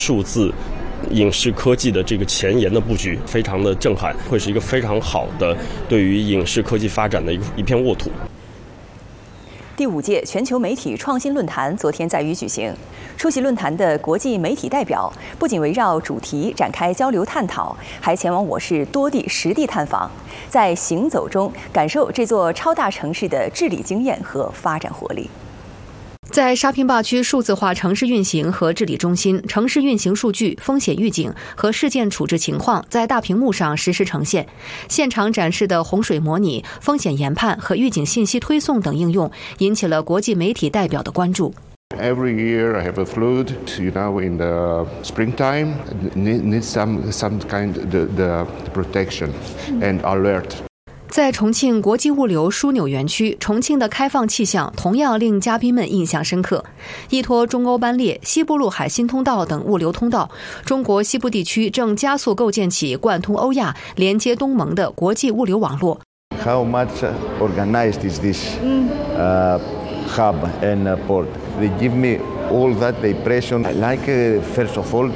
数字影视科技的这个前沿的布局非常的震撼，会是一个非常好的对于影视科技发展的一片沃土。 第5届全球媒体创新论坛昨天在渝举行，出席论坛的国际媒体代表不仅围绕主题展开交流探讨，还前往我市多地实地探访，在行走中感受这座超大城市的治理经验和发展活力。 在沙坪坝区数字化城市运行和治理中心，城市运行数据、风险预警和事件处置情况在大屏幕上实时呈现。现场展示的洪水模拟、风险研判和预警信息推送等应用，引起了国际媒体代表的关注。 Every year I have a flood. In the springtime, needs some kind the protection and alert. 在重庆国际物流枢纽园区，重庆的开放气象同样令嘉宾们印象深刻。依托中欧班列、西部陆海新通道等物流通道，中国西部地区正加速构建起贯通欧亚、连接东盟的国际物流网络。 How much organized is this hub and port? They give me all that the impression. I like first of all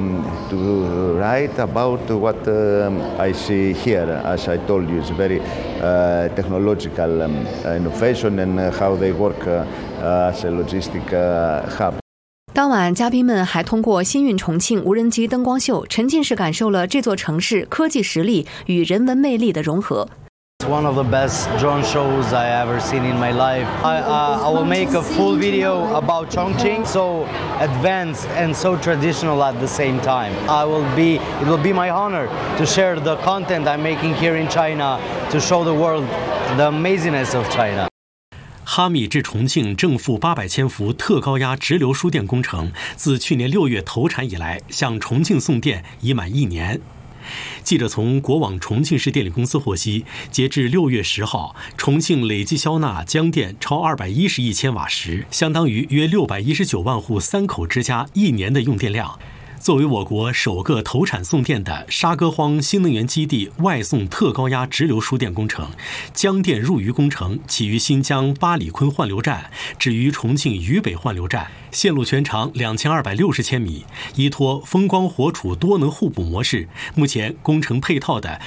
to write about what I see here. As I told you, it's very technological innovation and how they work as a logistic hub. 当晚，嘉宾们还通过新运重庆无人机灯光秀，沉浸式感受了这座城市科技实力与人文魅力的融合。 It's one of the best drone shows I ever seen in my life. I will make a full video about Chongqing, so advanced and so traditional at the same time. It will be my honor to share the content I'm making here in China to show the world the amazingness of China. 哈密至重庆正负800千伏特高压直流输电工程自去年6月投产以来，向重庆送电已满1年。记者从国网重庆市电力公司获悉，截至6月10号，重庆累计消纳江电超210亿千瓦时，相当于约619万户3口之家1年的用电量。作为我国首个投产送电的沙戈荒新能源基地外送特高压直流输电工程，江电入渝工程起于新疆八里坤换流站，止于重庆渝北换流站，线路全长2260千米，依托风光火储多能互补模式。目前工程配套的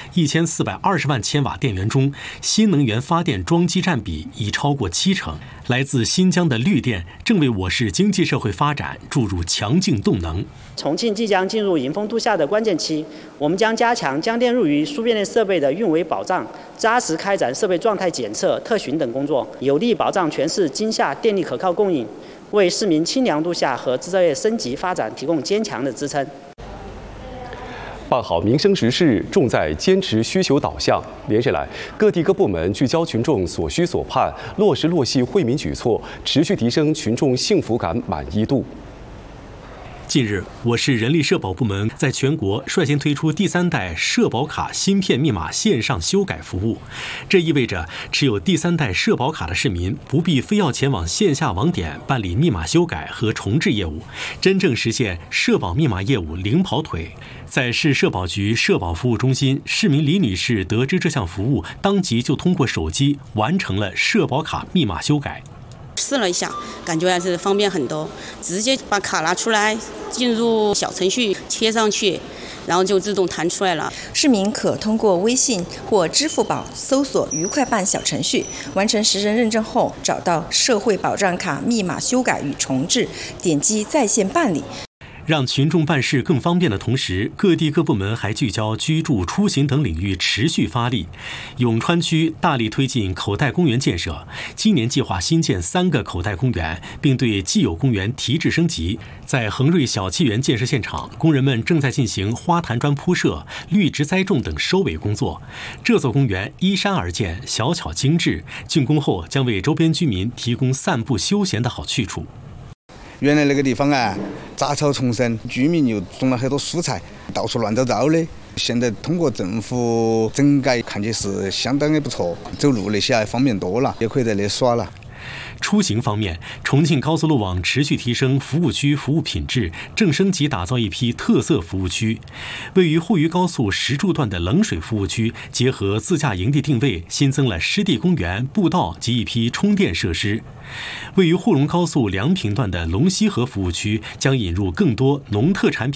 1420万千瓦电源中，新能源发电装机占比已超过70%。来自新疆的绿电正为我市经济社会发展注入强劲动能。 重庆即将进入迎峰度夏的关键期，我们将加强江电入渝输变电设备的运维保障，扎实开展设备状态检测、特巡等工作，有力保障全市今夏电力可靠供应，为市民清凉度夏和制造业升级发展提供坚强的支撑。 办好民生实事，重在坚持需求导向。连日来，各地各部门聚焦群众所需所盼，落实落细惠民举措，持续提升群众幸福感满意度。 近日，我市人力社保部门在全国率先推出第3代社保卡芯片密码线上修改服务。这意味着持有第3代社保卡的市民不必非要前往线下网点办理密码修改和重置业务，真正实现社保密码业务零跑腿。在市社保局社保服务中心，市民李女士得知这项服务，当即就通过手机完成了社保卡密码修改。 试了一下，感觉还是方便很多，直接把卡拿出来，进入小程序贴上去，然后就自动弹出来了。 市民可通过微信或支付宝搜索“愉快办”小程序，完成10人认证后，找到社会保障卡密码修改与重置，点击在线办理。 让群众办事更方便的同时，各地各部门还聚焦居住、出行等领域持续发力。永川区大力推进口袋公园建设，今年计划新建3个口袋公园，并对既有公园提质升级。在恒瑞小气园建设现场，工人们正在进行花坛砖铺设、绿植栽种等收尾工作。这座公园依山而建，小巧精致，竣工后将为周边居民提供散步休闲的好去处。 原来那个地方啊，杂草丛生，居民又种了很多蔬菜，到处乱糟糟的。现在通过政府整改，看起是相当的不错，走路那些还方便多了，也可以在那耍了。 出行方面，重庆高速路网持续提升服务区服务品质，正升级打造一批特色服务区。位于沪渝高速石柱段的冷水服务区，结合自驾营地定位，新增了湿地公园、步道及一批充电设施。位于沪蓉高速梁平段的龙溪河服务区，将引入更多农特产品